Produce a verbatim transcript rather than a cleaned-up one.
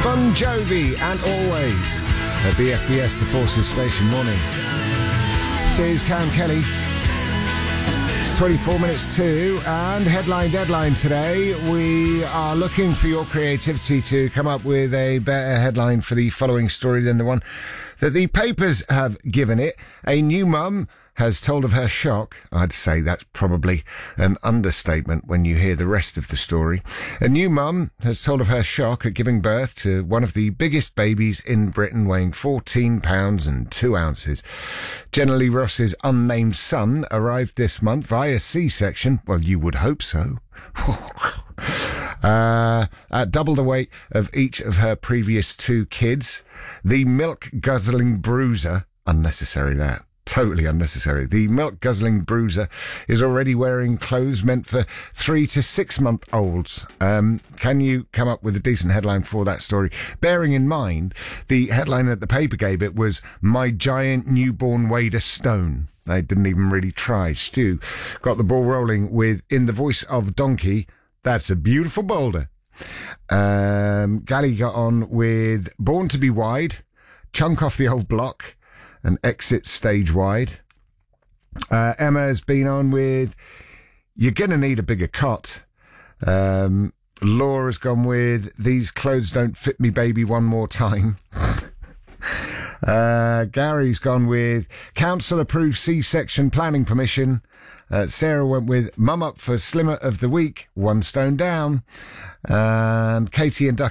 Bon Jovi and Always at B F B S, the Forces Station. Morning. This is Cam Kelly. It's twenty-four minutes to, and headline deadline today. We are looking for your creativity to come up with a better headline for the following story than the one that the papers have given it. A new mum has told of her shock. I'd say that's probably an understatement when you hear the rest of the story. A new mum has told of her shock at giving birth to one of the biggest babies in Britain, weighing fourteen pounds and two ounces. Jenna Lee Ross's unnamed son arrived this month via C-section. Well, you would hope so. uh, at double the weight of each of her previous two kids. The milk-guzzling bruiser, unnecessary that. Totally unnecessary. The milk-guzzling bruiser is already wearing clothes meant for three to six-month-olds. Um, can you come up with a decent headline for that story? Bearing in mind, the headline that the paper gave it was, "My giant newborn weighed a stone." They didn't even really try. Stu got the ball rolling with, in the voice of Donkey, "That's a beautiful boulder." Um, Gally got on with "Born to be wide," "Chunk off the old block," and "Exit stage wide." Uh, Emma's been on with "You're gonna need a bigger cot." Um, Laura's gone with "These clothes don't fit me, baby, one more time." uh, Gary's gone with "Council approved C-section planning permission." Uh, Sarah went with "Mum up for Slimmer of the Week, one stone down." And Katie and Duck